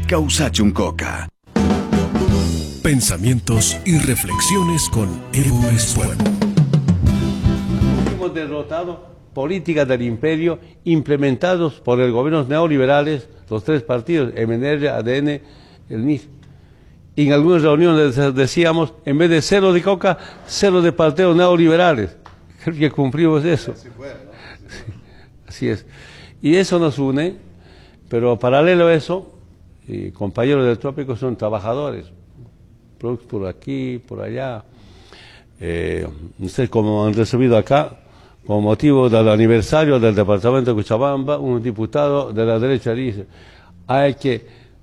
Causachuncoca. Pensamientos y reflexiones con Evo Espuelo. Hemos derrotado políticas del imperio implementados por los gobiernos neoliberales, los tres partidos, MNR, ADN, el MIS. Y en algunas reuniones decíamos, en vez de cero de coca, cero de partidos neoliberales. Creo que cumplimos eso. Así fue, ¿no? Sí, así es. Y eso nos une, pero paralelo a eso, compañeros del trópico son trabajadores, por aquí, por allá. No sé cómo han recibido acá, con motivo del aniversario del departamento de Cochabamba, un diputado de la derecha dice, hay que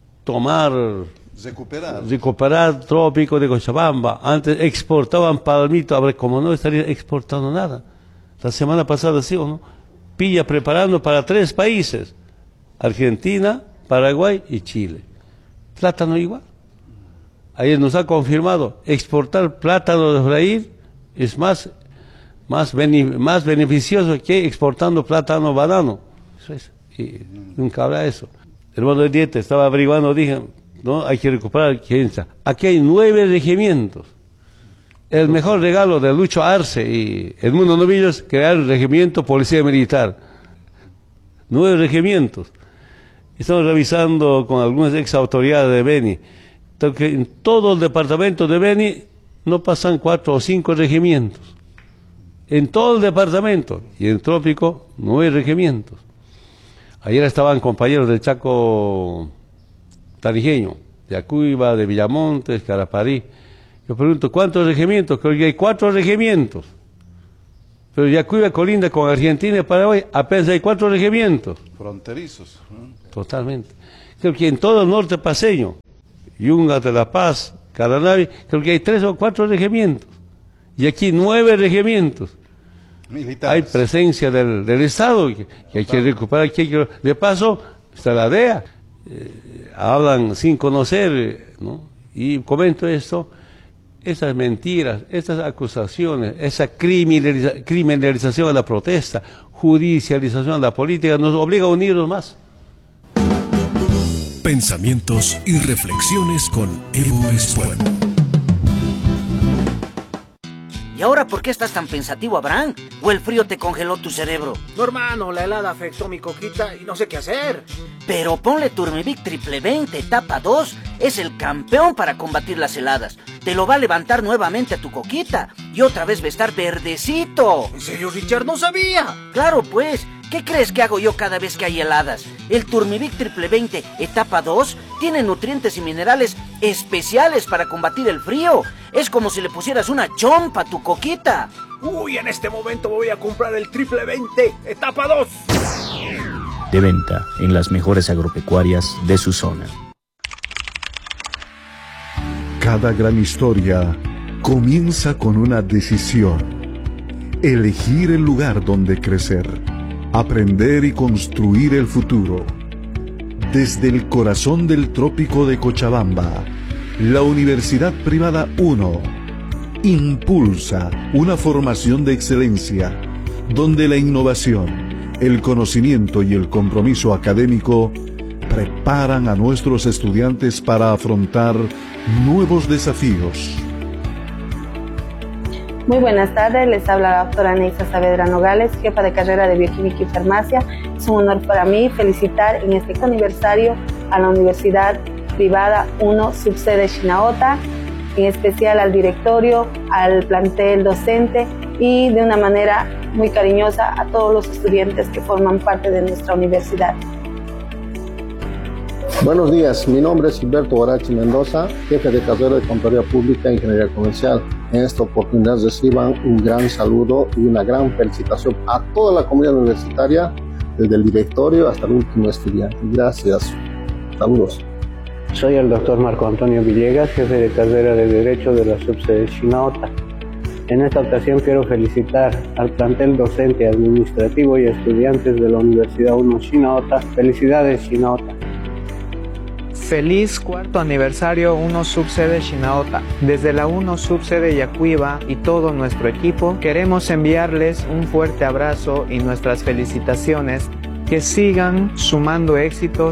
recuperar trópico de Cochabamba. Antes exportaban palmito, a ver, como no estaría exportando nada. La semana pasada, sí o no, pilla preparando para 3 países, Argentina, Paraguay y Chile. Plátano igual. Ayer nos ha confirmado, exportar plátano de freír es más beneficioso que exportando plátano banano. Eso es, y nunca habrá eso. El modo de dieta estaba averiguando, dije, no, hay que recuperar ciencia. Aquí hay 9 regimientos. El mejor regalo de Lucho Arce y Edmundo Novillos, crear el regimiento policía militar. 9 regimientos. Estamos revisando con algunas ex autoridades de Beni, que en todo el departamento de Beni no pasan 4 o 5 regimientos. En todo el departamento. Y en Trópico, 9 regimientos. Ayer estaban compañeros del Chaco Tarijeño, de Acuiba, de Villamontes, Caraparí. Yo pregunto, ¿cuántos regimientos? Creo que hay 4 regimientos. Pero Yacuiba colinda con Argentina y Paraguay, apenas hay 4 regimientos. Fronterizos. Totalmente. Creo que en todo el norte paseño, Yunga de La Paz, Caranavi, creo que hay 3 o 4 regimientos. Y aquí 9 regimientos. Militares. Hay presencia del Estado que hay que recuperar. De paso, está la DEA. Hablan sin conocer, ¿no? Y comento esto, esas mentiras, estas acusaciones, esa criminalización de la protesta, judicialización de la política, nos obliga a unirnos más. Pensamientos y reflexiones con Evo Espuelo. ¿Y ahora por qué estás tan pensativo, Abraham? ¿O el frío te congeló tu cerebro? No, hermano, la helada afectó mi coquita y no sé qué hacer. Pero ponle Turmivic Triple 20 etapa 2. Es el campeón para combatir las heladas. Te lo va a levantar nuevamente a tu coquita. Y otra vez va a estar verdecito. ¿En serio, Richard? ¡No sabía! Claro, pues. ¿Qué crees que hago yo cada vez que hay heladas? El Turmivic Triple 20 etapa 2 tiene nutrientes y minerales especiales para combatir el frío. Es como si le pusieras una chompa a tu coquita. Uy, en este momento voy a comprar el Triple 20 etapa 2. De venta en las mejores agropecuarias de su zona. Cada gran historia comienza con una decisión. Elegir el lugar donde crecer. Aprender y construir el futuro. Desde el corazón del trópico de Cochabamba, la Universidad Privada 1 impulsa una formación de excelencia donde la innovación, el conocimiento y el compromiso académico preparan a nuestros estudiantes para afrontar nuevos desafíos. Muy buenas tardes, les habla la doctora Neisa Saavedra Nogales, jefa de carrera de Bioquímica y Farmacia. Es un honor para mí felicitar en este aniversario a la Universidad Privada 1 Subsede Chinaota, en especial al directorio, al plantel docente y de una manera muy cariñosa a todos los estudiantes que forman parte de nuestra universidad. Buenos días, mi nombre es Gilberto Guarachi Mendoza, jefe de carrera de Contaduría Pública e Ingeniería Comercial. En esta oportunidad reciban un gran saludo y una gran felicitación a toda la comunidad universitaria, desde el directorio hasta el último estudiante. Gracias. Saludos. Soy el doctor Marco Antonio Villegas, jefe de carrera de Derecho de la subsede Chinaota. En esta ocasión quiero felicitar al plantel docente, administrativo y estudiantes de la Universidad 1 Chinaota. Felicidades, Chinaota. Feliz cuarto aniversario 1 Subsede Chinaota. Desde la 1 Subsede Yacuiba y todo nuestro equipo queremos enviarles un fuerte abrazo y nuestras felicitaciones. Que sigan sumando éxitos,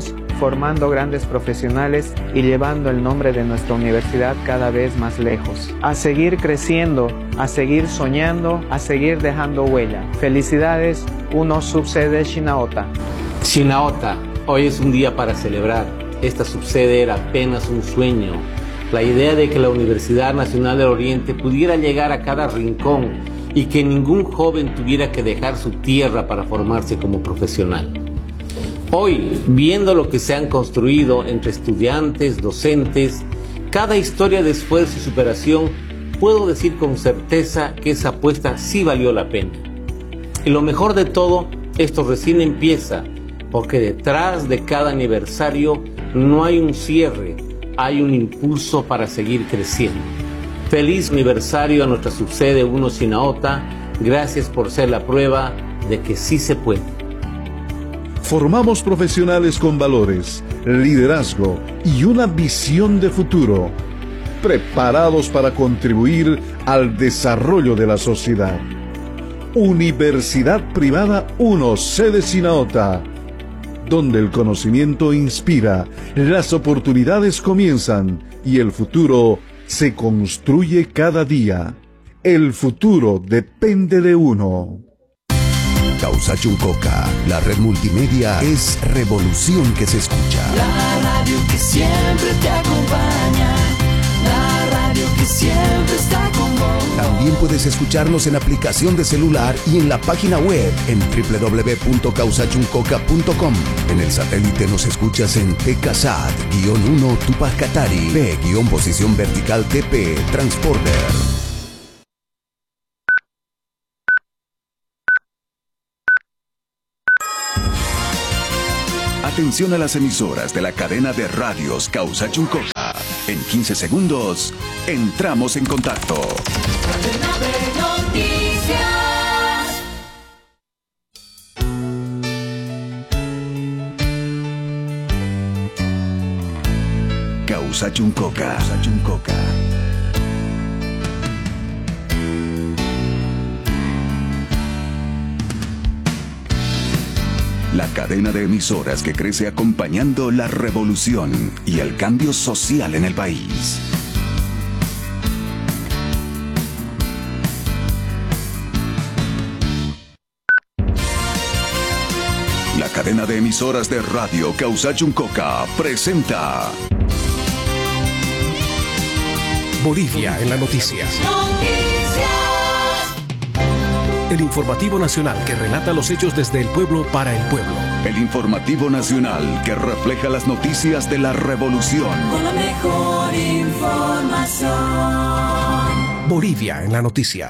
formando grandes profesionales y llevando el nombre de nuestra universidad cada vez más lejos. A seguir creciendo, a seguir soñando, a seguir dejando huella. Felicidades, 1 subsede Chinaota. Chinaota, hoy es un día para celebrar. Esta subsede era apenas un sueño. La idea de que la Universidad Nacional del Oriente pudiera llegar a cada rincón y que ningún joven tuviera que dejar su tierra para formarse como profesional. Hoy, viendo lo que se han construido entre estudiantes, docentes, cada historia de esfuerzo y superación, puedo decir con certeza que esa apuesta sí valió la pena. Y lo mejor de todo, esto recién empieza, porque detrás de cada aniversario no hay un cierre, hay un impulso para seguir creciendo. Feliz aniversario a nuestra subsede 1 Chinaota. Gracias por ser la prueba de que sí se puede. Formamos profesionales con valores, liderazgo y una visión de futuro, preparados para contribuir al desarrollo de la sociedad. Universidad Privada 1, sede Chinaota, donde el conocimiento inspira, las oportunidades comienzan y el futuro se construye cada día. El futuro depende de uno. Causa Chuncoca, la red multimedia es revolución que se escucha. La radio que siempre te acompaña, la radio que siempre está con vos. También puedes escucharnos en aplicación de celular y en la página web en www.causachuncoca.com. En el satélite nos escuchas en TKSAT-1 Tupac Katari, P-posición vertical TP, Transporter. Atención a las emisoras de la cadena de radios Causa Chuncoca. En 15 segundos, entramos en contacto. Cadena de noticias. Causa Chuncoca. Causa Chuncoca. La cadena de emisoras que crece acompañando la revolución y el cambio social en el país. La cadena de emisoras de radio Causa Chuncoca presenta Bolivia en la noticia. El informativo nacional que relata los hechos desde el pueblo para el pueblo. El informativo nacional que refleja las noticias de la revolución. Con la mejor información. Bolivia en la noticia.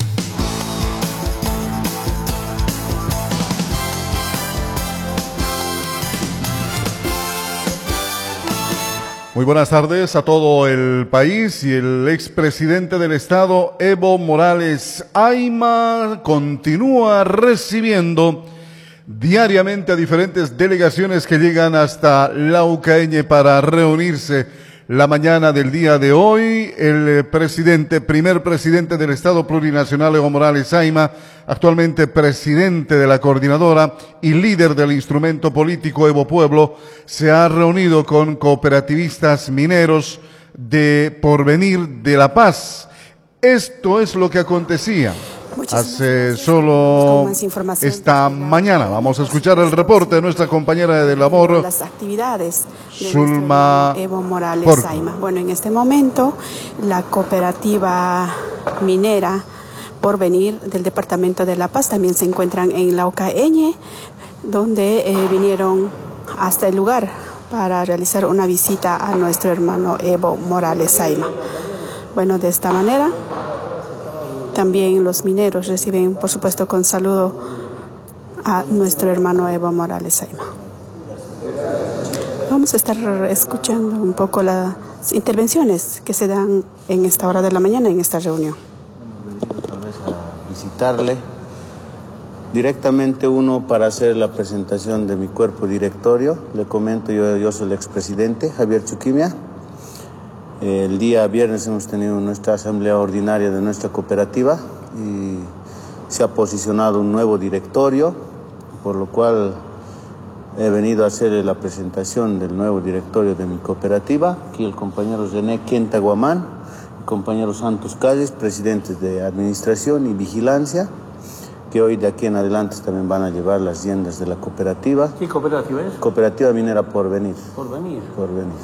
Muy buenas tardes a todo el país. Y el expresidente del Estado, Evo Morales Ayma, continúa recibiendo diariamente a diferentes delegaciones que llegan hasta Laucaeñe para reunirse la mañana del día de hoy. El primer presidente del Estado Plurinacional, Evo Morales Ayma, actualmente presidente de la coordinadora y líder del instrumento político Evo Pueblo, se ha reunido con cooperativistas mineros de Porvenir de La Paz. Esto es lo que acontecía hace solo esta mañana. Vamos a escuchar el reporte de nuestra compañera de labor, las actividades de Zulma Evo Morales Ayma. Bueno, en este momento la cooperativa minera Porvenir del departamento de La Paz también se encuentran en Laucaeñe, donde vinieron hasta el lugar para realizar una visita a nuestro hermano Evo Morales Ayma. Bueno, de esta manera también los mineros reciben, por supuesto, con saludo a nuestro hermano Evo Morales Ayma. Vamos a estar escuchando un poco las intervenciones que se dan en esta hora de la mañana en esta reunión. Tal vez a visitarle directamente uno para hacer la presentación de mi cuerpo directorio. Le comento, yo soy el expresidente Javier Chuquimia. El día viernes hemos tenido nuestra asamblea ordinaria de nuestra cooperativa y se ha posicionado un nuevo directorio, por lo cual he venido a hacer la presentación del nuevo directorio de mi cooperativa. Aquí el compañero René Quenta Guamán, el compañero Santos Calles, presidentes de administración y vigilancia, que hoy de aquí en adelante también van a llevar las riendas de la cooperativa. ¿Qué cooperativa es? Cooperativa Minera Porvenir. Porvenir. Porvenir.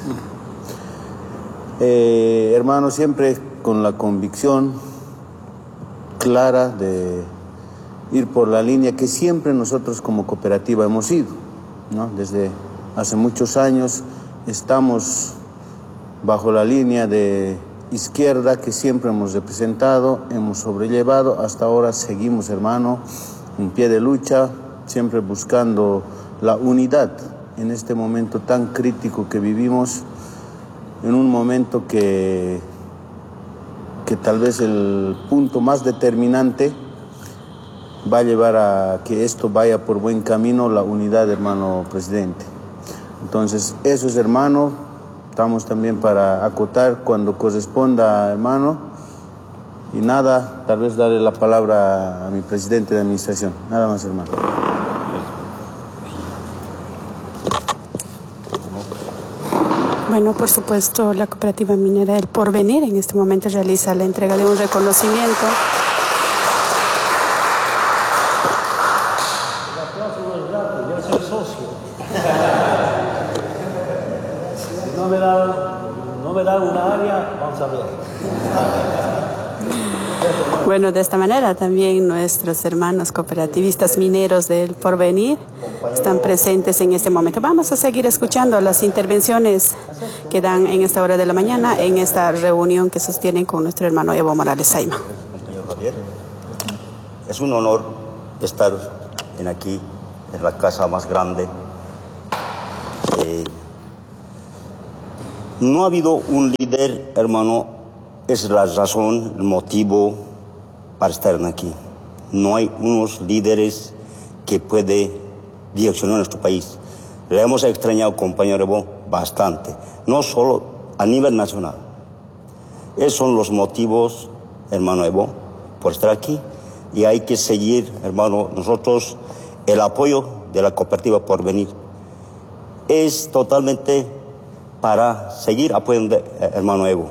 Hermano, siempre con la convicción clara de ir por la línea que siempre nosotros como cooperativa hemos ido, ¿no? Desde hace muchos años estamos bajo la línea de izquierda que siempre hemos representado, hemos sobrellevado, hasta ahora seguimos, hermano, en pie de lucha, siempre buscando la unidad en este momento tan crítico que vivimos, en un momento que tal vez el punto más determinante va a llevar a que esto vaya por buen camino, la unidad, hermano presidente. Entonces, eso es, hermano, estamos también para acotar cuando corresponda, hermano, y nada, tal vez darle la palabra a mi presidente de administración, nada más, hermano. Bueno, por supuesto, la Cooperativa Minera El Porvenir en este momento realiza la entrega de un reconocimiento. Yo soy socio. Si no me dan una área, vamos a ver. Bueno, de esta manera también nuestros hermanos cooperativistas mineros del Porvenir están presentes en este momento. Vamos a seguir escuchando las intervenciones que dan en esta hora de la mañana en esta reunión que sostienen con nuestro hermano Evo Morales Ayma. Señor Javier, es un honor estar aquí, en la casa más grande. No ha habido un líder, hermano, es la razón, el motivo para estar aquí. No hay unos líderes que puede direccionar nuestro país. Le hemos extrañado, compañero Evo, bastante. No solo a nivel nacional. Esos son los motivos, hermano Evo, por estar aquí. Y hay que seguir, hermano, nosotros, el apoyo de la cooperativa Porvenir. Es totalmente para seguir apoyando, hermano Evo.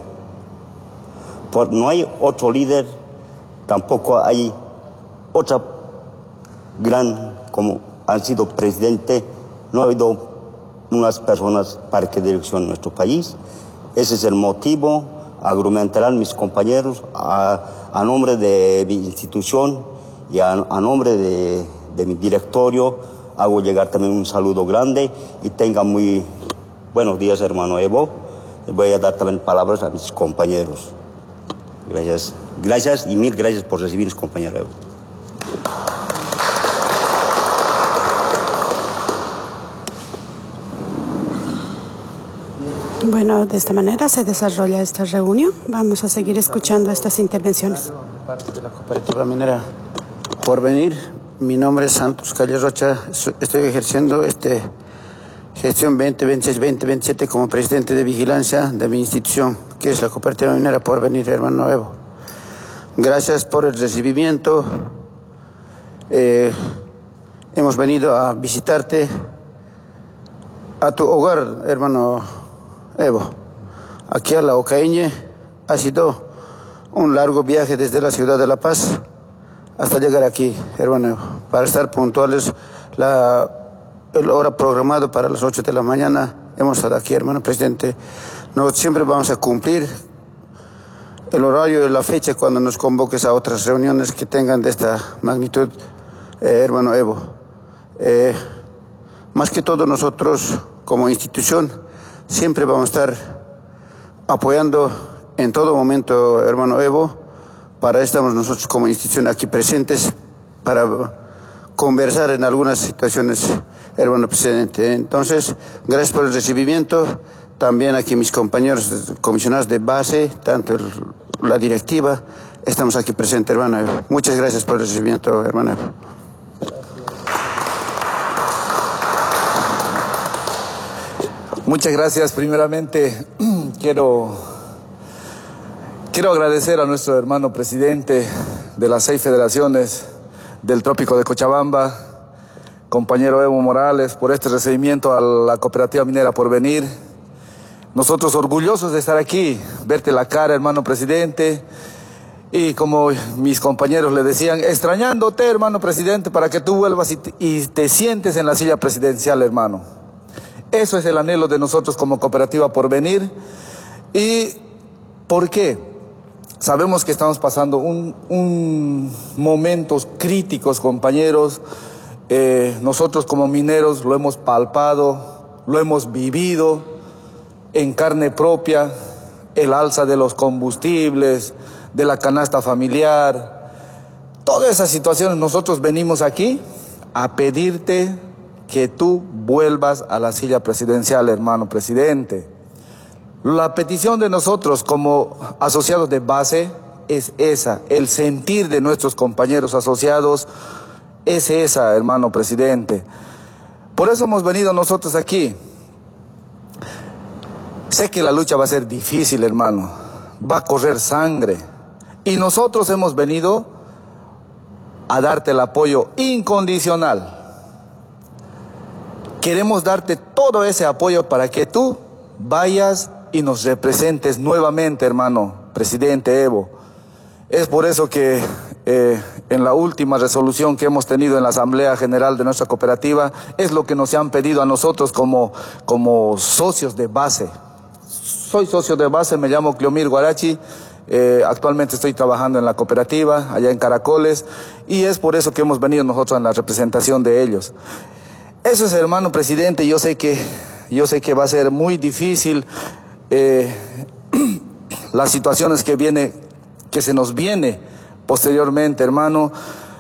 No hay otro líder, tampoco hay otra gran, como han sido presidente, no ha habido unas personas para que direccionen nuestro país. Ese es el motivo, argumentarán mis compañeros, a nombre de mi institución y a nombre de mi directorio, hago llegar también un saludo grande y tengan muy buenos días, hermano Evo. Les voy a dar también palabras a mis compañeros. Gracias. Gracias y mil gracias por recibirnos, compañero Evo. Bueno, de esta manera se desarrolla esta reunión. Vamos a seguir escuchando estas intervenciones. Parte de la Cooperativa Minera Porvenir. Mi nombre es Santos Calles Rocha. Estoy ejerciendo gestión 2026-2027 como presidente de vigilancia de mi institución, que es la Cooperativa Minera Porvenir, hermano Evo. Gracias por el recibimiento. Hemos venido a visitarte a tu hogar, hermano Evo. Aquí a la Ocaeñe ha sido un largo viaje desde la ciudad de La Paz hasta llegar aquí, hermano Evo, para estar puntuales. El hora programado para las 8 de la mañana hemos estado aquí, hermano presidente. Nosotros siempre vamos a cumplir el horario y la fecha cuando nos convoques a otras reuniones que tengan de esta magnitud, hermano Evo. Más que todo nosotros como institución siempre vamos a estar apoyando en todo momento, hermano Evo. Para eso estamos nosotros como institución aquí presentes para conversar en algunas situaciones, hermano presidente. Entonces, gracias por el recibimiento. También aquí mis compañeros comisionados de base, tanto la directiva, estamos aquí presentes, hermano Evo. Muchas gracias por el recibimiento, hermano Evo. Muchas gracias. Primeramente, quiero agradecer a nuestro hermano presidente de las 6 federaciones del Trópico de Cochabamba, compañero Evo Morales, por este recibimiento a la Cooperativa Minera Porvenir. Nosotros orgullosos de estar aquí, verte la cara, hermano presidente, y como mis compañeros le decían, extrañándote, hermano presidente, para que tú vuelvas y te sientes en la silla presidencial, hermano. Eso es el anhelo de nosotros como Cooperativa Porvenir. ¿Y por qué? Sabemos que estamos pasando un momentos críticos, compañeros. Nosotros como mineros lo hemos palpado, lo hemos vivido en carne propia, el alza de los combustibles, de la canasta familiar, todas esas situaciones. Nosotros venimos aquí a pedirte que tú vuelvas a la silla presidencial, hermano presidente. La petición de nosotros como asociados de base es esa, el sentir de nuestros compañeros asociados es esa, hermano presidente. Por eso hemos venido nosotros aquí. Sé que la lucha va a ser difícil, hermano, va a correr sangre. Y nosotros hemos venido a darte el apoyo incondicional. Queremos darte todo ese apoyo para que tú vayas y nos representes nuevamente, hermano presidente Evo. Es por eso que en la última resolución que hemos tenido en la Asamblea General de nuestra cooperativa, es lo que nos han pedido a nosotros como socios de base. Soy socio de base, me llamo Cleomir Guarachi. Actualmente estoy trabajando en la cooperativa, allá en Caracoles, y es por eso que hemos venido nosotros en la representación de ellos. Eso es, hermano presidente, yo sé que va a ser muy difícil las situaciones que se nos viene posteriormente, hermano,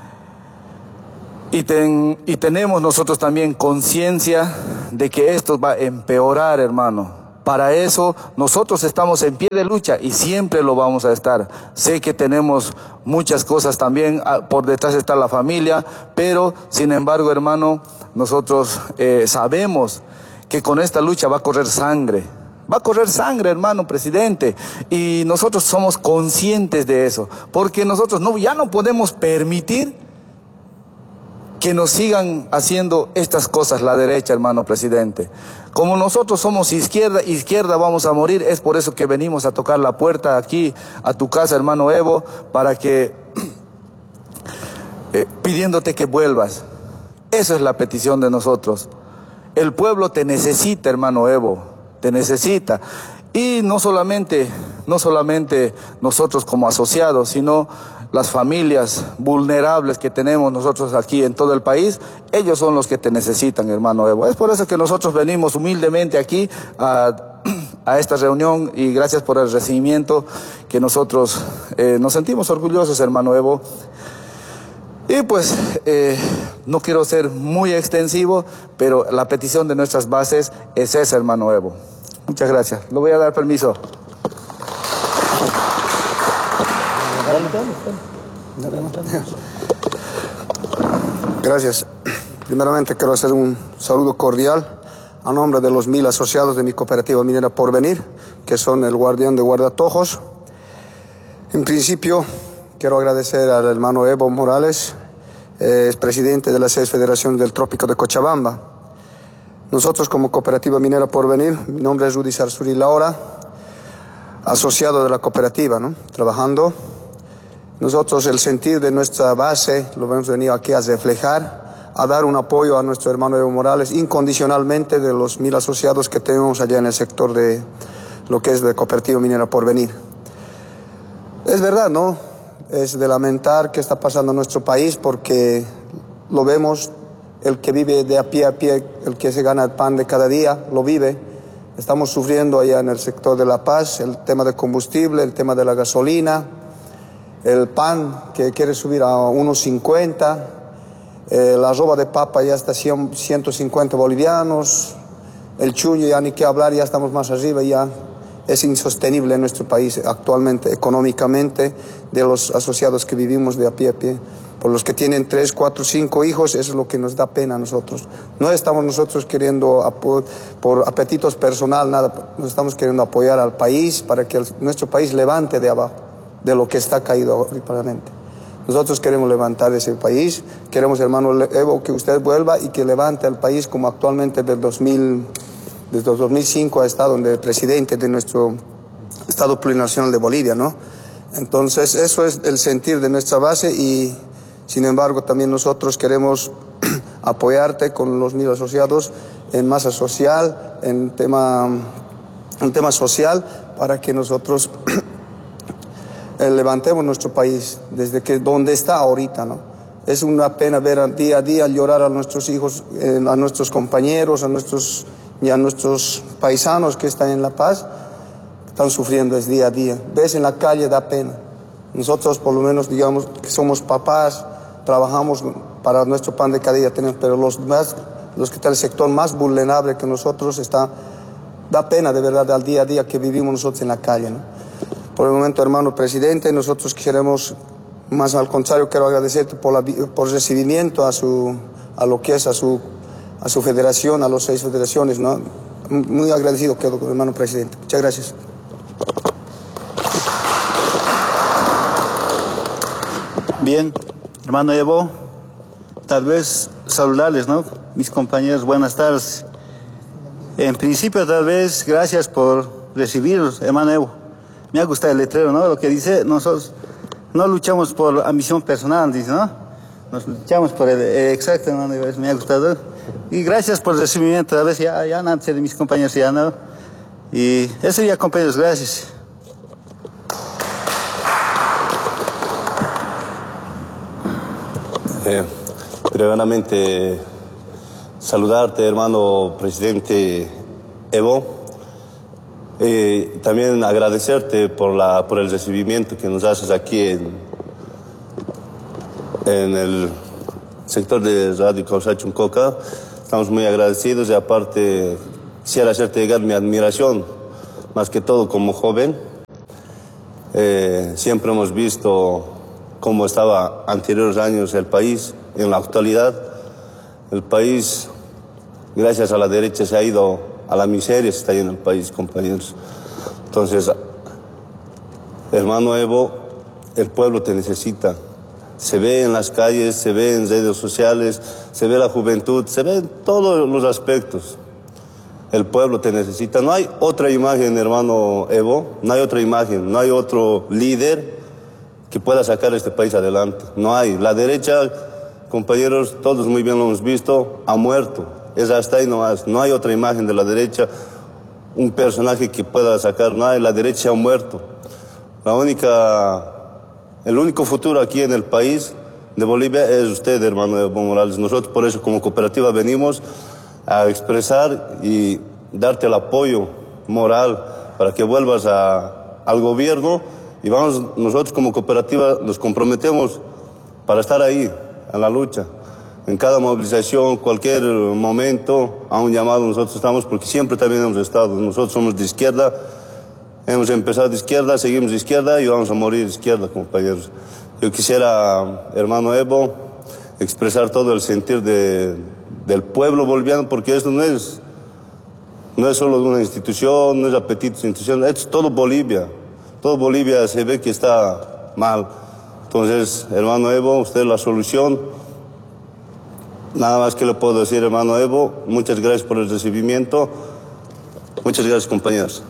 y tenemos nosotros también conciencia de que esto va a empeorar, hermano. Para eso nosotros estamos en pie de lucha y siempre lo vamos a estar. Sé que tenemos muchas cosas también, por detrás está la familia, pero sin embargo, hermano, nosotros sabemos que con esta lucha va a correr sangre. Va a correr sangre, hermano presidente, y nosotros somos conscientes de eso, porque nosotros ya no podemos permitir que nos sigan haciendo estas cosas la derecha, hermano presidente. Como nosotros somos izquierda vamos a morir. Es por eso que venimos a tocar la puerta aquí a tu casa, hermano Evo, para que pidiéndote que vuelvas. Esa es la petición de nosotros. El pueblo te necesita, hermano Evo, te necesita. Y no solamente nosotros como asociados, sino las familias vulnerables que tenemos nosotros aquí en todo el país, ellos son los que te necesitan, hermano Evo. Es por eso que nosotros venimos humildemente aquí a esta reunión, y gracias por el recibimiento, que nosotros nos sentimos orgullosos, hermano Evo. Y pues no quiero ser muy extensivo, pero la petición de nuestras bases es esa, hermano Evo. Muchas gracias. Le voy a dar permiso. Gracias. Primeramente quiero hacer un saludo cordial a nombre de los 1000 asociados de mi cooperativa minera Porvenir, que son el guardián de guardatojos. En principio quiero agradecer al hermano Evo Morales, es presidente de la CES Federación del Trópico de Cochabamba. Nosotros como cooperativa minera Porvenir, mi nombre es Rudy Sarsuri Laura, asociado de la cooperativa, ¿no? Trabajando. Nosotros el sentir de nuestra base lo hemos venido aquí a reflejar, a dar un apoyo a nuestro hermano Evo Morales incondicionalmente, de los 1000 asociados que tenemos allá en el sector de lo que es de cooperativa minera Porvenir. Es verdad, ¿no? Es de lamentar qué está pasando en nuestro país, porque lo vemos, el que vive de a pie, el que se gana el pan de cada día, lo vive. Estamos sufriendo allá en el sector de La Paz el tema de combustible, el tema de la gasolina, el pan que quiere subir a 1.50, la roba de papa ya está 150 bolivianos, el chuño ya ni qué hablar, ya estamos más arriba, ya es insostenible en nuestro país actualmente, económicamente, de los asociados que vivimos de a pie. Por los que tienen 3, 4, 5 hijos, eso es lo que nos da pena a nosotros. No estamos nosotros queriendo, por apetitos personal, nada, nos estamos queriendo apoyar al país para que nuestro país levante de abajo, de lo que está caído ahorita. Nosotros queremos levantar ese país, queremos, hermano Evo, que usted vuelva y que levante al país como actualmente desde 2005 ha estado de presidente de nuestro Estado Plurinacional de Bolivia, ¿no? Entonces, eso es el sentir de nuestra base y, sin embargo, también nosotros queremos apoyarte con los mismos asociados en masa social, en tema social, para que nosotros levantemos nuestro país desde donde está ahorita, ¿no? Es una pena ver día a día llorar a nuestros hijos, a nuestros compañeros, a nuestros paisanos que están en La Paz, están sufriendo es día a día. Ves en la calle, da pena. Nosotros por lo menos digamos que somos papás, trabajamos para nuestro pan de cada día, pero los que están en el sector más vulnerable que nosotros da pena de verdad al día a día que vivimos nosotros en la calle, ¿no? Por el momento, hermano presidente, nosotros queremos, más al contrario, quiero agradecerte por el recibimiento a su federación, a las 6 federaciones, ¿no? Muy agradecido quedo, hermano presidente. Muchas gracias. Bien, hermano Evo, tal vez saludarles, ¿no? Mis compañeros, buenas tardes. En principio, tal vez, gracias por recibirnos, hermano Evo. Me ha gustado el letrero, ¿no? Lo que dice, nosotros no luchamos por ambición personal, dice, ¿no? Nos luchamos por exacto, hermano Evo, me ha gustado. Y gracias por el recibimiento, tal vez ya antes de mis compañeros, ya, ¿no? Y eso ya, compañeros, gracias. Primeramente, saludarte, hermano presidente Evo, también agradecerte por el recibimiento que nos haces aquí en el sector de Radio Causachi-Uncoca. Estamos muy agradecidos y aparte quisiera hacerte llegar mi admiración, más que todo como joven. Siempre hemos visto cómo estaba anteriores años el país. En la actualidad, el país, gracias a la derecha, se ha ido a la miseria, se está yendo el país, compañeros. Entonces, hermano Evo, el pueblo te necesita. Se ve en las calles, se ve en redes sociales, se ve la juventud, se ve en todos los aspectos. El pueblo te necesita. No hay otra imagen, hermano Evo, no hay otra imagen, no hay otro líder que pueda sacar este país adelante. No hay. La derecha, compañeros, todos muy bien lo hemos visto, ha muerto. Es hasta ahí nomás. No hay otra imagen de la derecha, un personaje que pueda sacar. No hay. La derecha ha muerto. El único futuro aquí en el país de Bolivia es usted, hermano Evo Morales. Nosotros por eso como cooperativa venimos a expresar y darte el apoyo moral para que vuelvas al gobierno. Y nosotros como cooperativa nos comprometemos para estar ahí, en la lucha. En cada movilización, cualquier momento, a un llamado nosotros estamos, porque siempre también hemos estado. Nosotros somos de izquierda, hemos empezado de izquierda, seguimos de izquierda y vamos a morir de izquierda, compañeros. Yo quisiera, hermano Evo, expresar todo el sentir del pueblo boliviano, porque esto no es solo de una institución, no es apetito de institución, es todo Bolivia. Todo Bolivia se ve que está mal. Entonces, hermano Evo, usted es la solución. Nada más que le puedo decir, hermano Evo. Muchas gracias por el recibimiento. Muchas gracias, compañeros.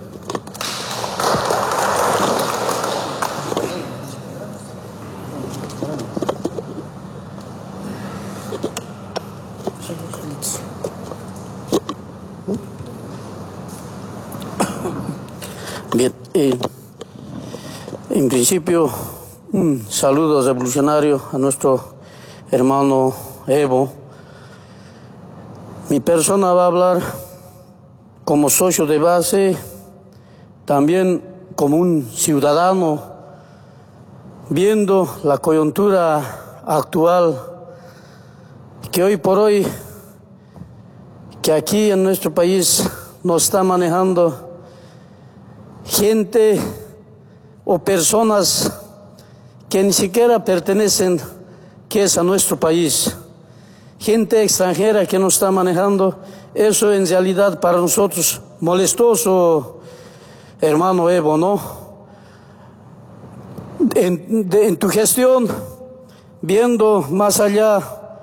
Bien, en principio, un saludo revolucionario a nuestro hermano Evo. Mi persona va a hablar como socio de base, también como un ciudadano, viendo la coyuntura actual que hoy por hoy, que aquí en nuestro país nos está manejando gente o personas que ni siquiera pertenecen que es a nuestro país, gente extranjera que nos está manejando. Eso en realidad para nosotros molestoso, hermano Evo, ¿no? En tu gestión viendo más allá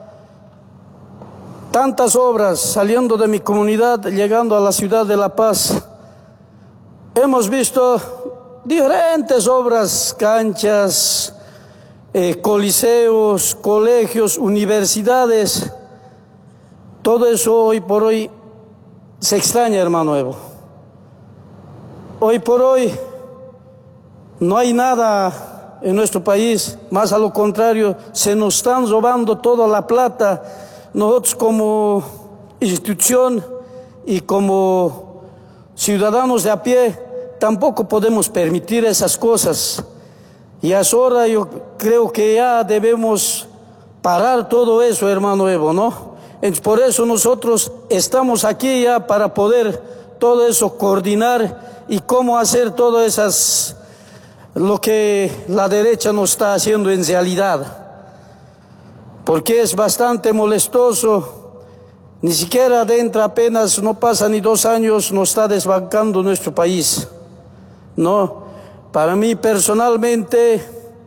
tantas obras saliendo de mi comunidad, llegando a la ciudad de La Paz. Hemos visto diferentes obras, canchas, coliseos, colegios, universidades. Todo eso hoy por hoy se extraña, hermano Evo. Hoy por hoy no hay nada en nuestro país, más a lo contrario, se nos están robando toda la plata. Nosotros como institución y como ciudadanos de a pie tampoco podemos permitir esas cosas. Y es hora, yo creo que ya debemos parar todo eso, hermano Evo, ¿no? Entonces, por eso nosotros estamos aquí ya para poder todo eso coordinar y cómo hacer todas esas, lo que la derecha nos está haciendo en realidad. Porque es bastante molestoso, ni siquiera dentro apenas no pasa ni 2 años, nos está desbancando nuestro país. No, para mí personalmente,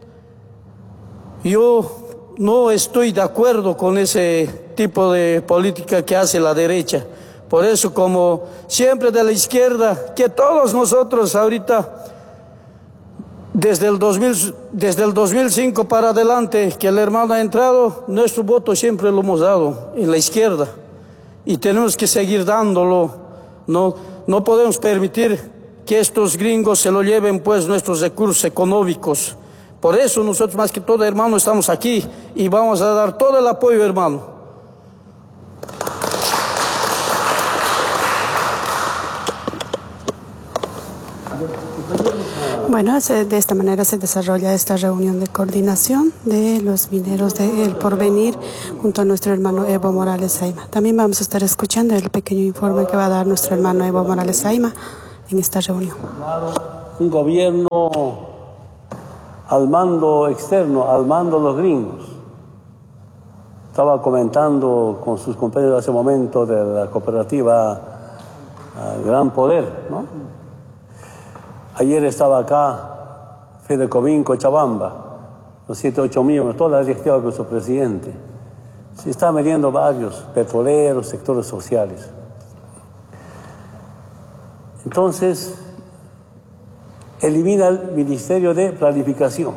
yo no estoy de acuerdo con ese tipo de política que hace la derecha. Por eso, como siempre de la izquierda, que todos nosotros ahorita, desde el 2005 para adelante, que el hermano ha entrado, nuestro voto siempre lo hemos dado en la izquierda. Y tenemos que seguir dándolo. No podemos permitir que estos gringos se lo lleven pues nuestros recursos económicos. Por eso nosotros más que todo, hermano, estamos aquí y vamos a dar todo el apoyo, hermano. Bueno, de esta manera se desarrolla esta reunión de coordinación de los mineros de El Porvenir junto a nuestro hermano Evo Morales Ayma. También vamos a estar escuchando el pequeño informe que va a dar nuestro hermano Evo Morales Ayma en esta reunión. Un gobierno al mando externo, al mando de los gringos. Estaba comentando con sus compañeros hace un momento de la cooperativa Gran Poder, ¿no? Ayer estaba acá Fedecovin, Cochabamba, los 7, 8 millones, toda la directiva con su presidente. Se está midiendo varios petroleros, sectores sociales. Entonces, elimina el Ministerio de Planificación.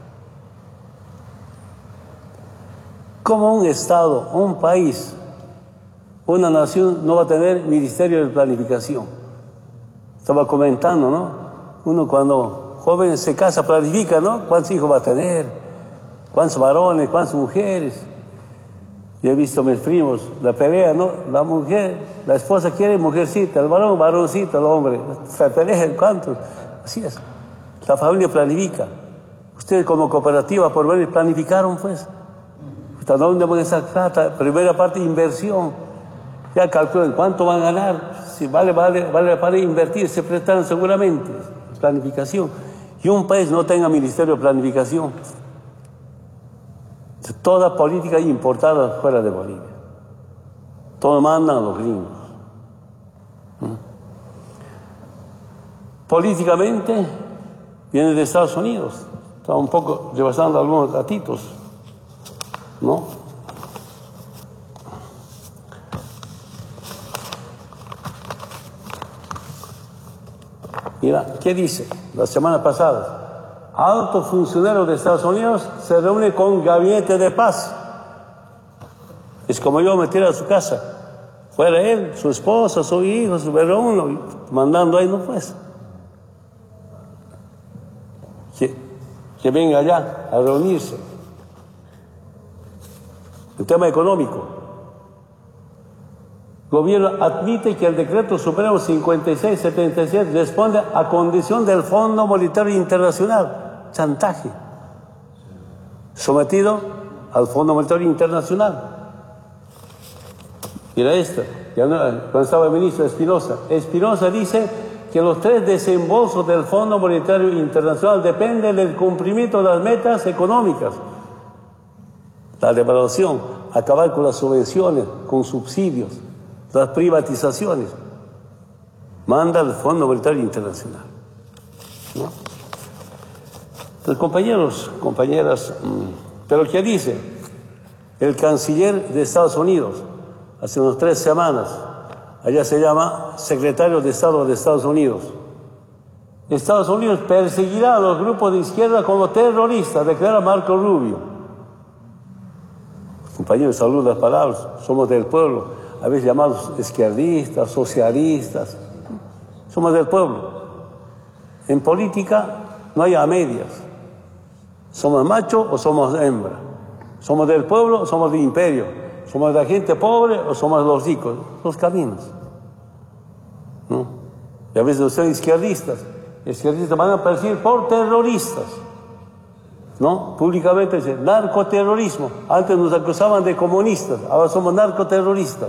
¿Cómo un Estado, un país, una nación no va a tener Ministerio de Planificación? Estaba comentando, ¿no? Uno cuando joven se casa planifica, ¿no? ¿Cuántos hijos va a tener? ¿Cuántos varones? ¿Cuántas mujeres? Yo he visto a mis primos, la pelea, ¿no? La mujer, la esposa quiere mujercita, el varón, varoncito, el hombre. Se pelea, ¿cuántos? Así es. La familia planifica. Ustedes como cooperativa Porvenir planificaron, pues. ¿Hasta dónde van a sacar plata? Primera parte, inversión. Ya calculan cuánto van a ganar. Si vale para invertir, se prestan seguramente. Planificación. Y un país no tenga Ministerio de Planificación. Toda política importada fuera de Bolivia. Todo mandan a los gringos. Políticamente viene de Estados Unidos. Está un poco rebasando algunos datitos, ¿no? Mira, ¿qué dice? La semana pasada, alto funcionario de Estados Unidos se reúne con gabinete de paz. Es como yo metiera a su casa. Fuera él, su esposa, su hijo, su verón, mandando ahí, no pues. Que venga allá a reunirse. El tema económico. El gobierno admite que el decreto supremo 5677 responde a condición del Fondo Monetario Internacional. Chantaje. Sometido al Fondo Monetario Internacional. Mira esto, cuando estaba el ministro Espinosa. Espinosa dice que los 3 desembolsos del Fondo Monetario Internacional dependen del cumplimiento de las metas económicas. La devaluación, acabar con las subvenciones, con subsidios, las privatizaciones. Manda el Fondo Monetario Internacional, ¿no? Entonces, compañeros, compañeras, Pero ¿qué dice el canciller de Estados Unidos hace unas 3 semanas? Allá se llama secretario de Estado de Estados Unidos. Estados Unidos perseguirá a los grupos de izquierda como terroristas, declara Marco Rubio. Compañeros, saludos las palabras, somos del pueblo, a veces llamados izquierdistas, socialistas, somos del pueblo. En política no hay a medias, somos macho o somos hembra, somos del pueblo o somos del imperio, somos de la gente pobre o somos los ricos, los caminos, ¿no? Y a veces ustedes izquierdistas van a perseguir por terroristas, ¿no? Públicamente dicen narcoterrorismo. Antes nos acusaban de comunistas, ahora somos narcoterroristas.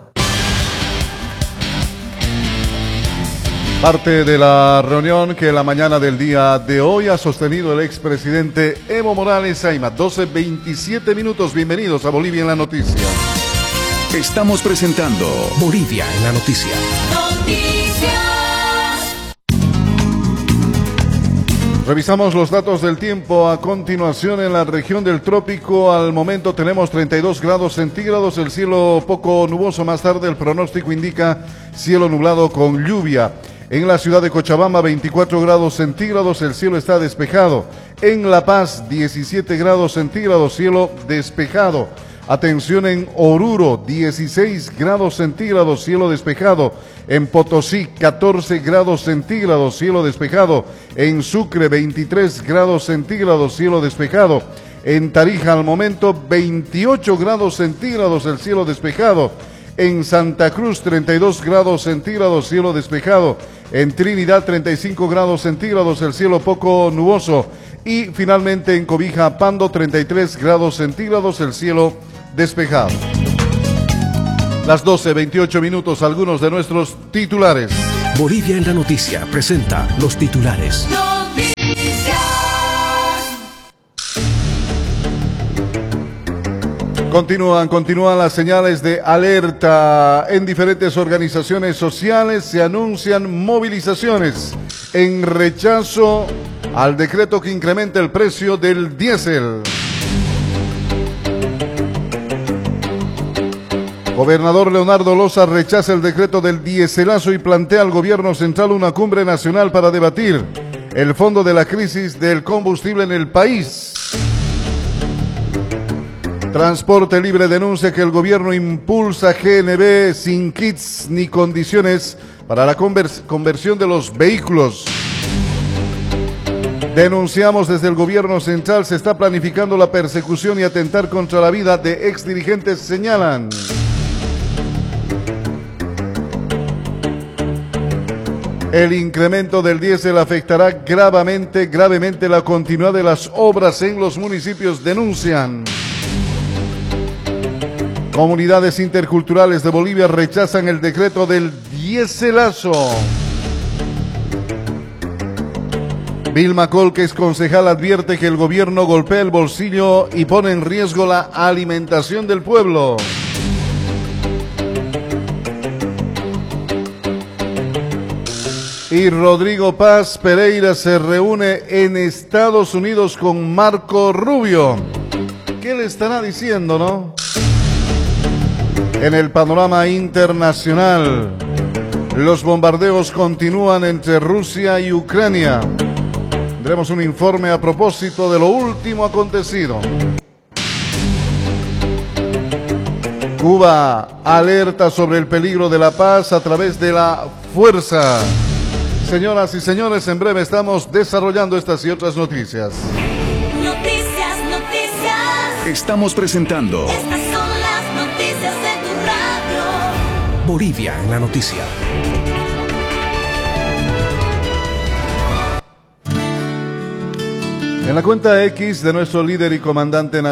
Parte de la reunión que la mañana del día de hoy ha sostenido el expresidente Evo Morales Ayma. 12:27 minutos. Bienvenidos a Bolivia en la Noticia. Estamos presentando Bolivia en la Noticia. Revisamos los datos del tiempo a continuación. En la región del trópico al momento tenemos 32 grados centígrados, el cielo poco nuboso. Más tarde el pronóstico indica cielo nublado con lluvia. En la ciudad de Cochabamba 24 grados centígrados, el cielo está despejado. En La Paz 17 grados centígrados, cielo despejado. Atención en Oruro, 16 grados centígrados, cielo despejado. En Potosí, 14 grados centígrados, cielo despejado. En Sucre, 23 grados centígrados, cielo despejado. En Tarija, al momento, 28 grados centígrados, el cielo despejado. En Santa Cruz, 32 grados centígrados, cielo despejado. En Trinidad, 35 grados centígrados, el cielo poco nuboso. Y finalmente en Cobija, Pando, 33 grados centígrados, el cielo despejado. Las 12:28 minutos, algunos de nuestros titulares. Bolivia en la Noticia presenta los titulares. Continúan las señales de alerta. En diferentes organizaciones sociales se anuncian movilizaciones en rechazo al decreto que incrementa el precio del diésel. Gobernador Leonardo Loza rechaza el decreto del diéselazo y plantea al gobierno central una cumbre nacional para debatir el fondo de la crisis del combustible en el país. Transporte Libre denuncia que el gobierno impulsa GNV sin kits ni condiciones para la conversión de los vehículos. Denunciamos desde el gobierno central se está planificando la persecución y atentar contra la vida de exdirigentes, señalan. El incremento del diésel afectará gravemente la continuidad de las obras en los municipios, denuncian. Comunidades interculturales de Bolivia rechazan el decreto del diéselazo. Vilma Col, que es concejal, advierte que el gobierno golpea el bolsillo y pone en riesgo la alimentación del pueblo. Y Rodrigo Paz Pereira se reúne en Estados Unidos con Marco Rubio. ¿Qué le estará diciendo, no? En el panorama internacional, los bombardeos continúan entre Rusia y Ucrania. Tendremos un informe a propósito de lo último acontecido. Cuba alerta sobre el peligro de la paz a través de la fuerza. Señoras y señores, en breve estamos desarrollando estas y otras noticias. Noticias. Estamos presentando Estas son las noticias de tu radio. Bolivia en la Noticia. En la cuenta X de nuestro líder y comandante nacional,